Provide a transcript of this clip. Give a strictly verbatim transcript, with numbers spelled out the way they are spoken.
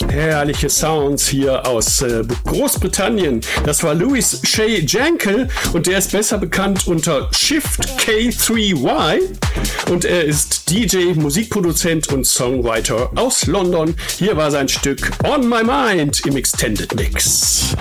Herrliche Sounds hier aus äh, Großbritannien. Das war Louis Shay Jankel und der ist besser bekannt unter Shift K drei Y und er ist D J, Musikproduzent und Songwriter aus London. Hier war sein Stück On My Mind im Extended Mix.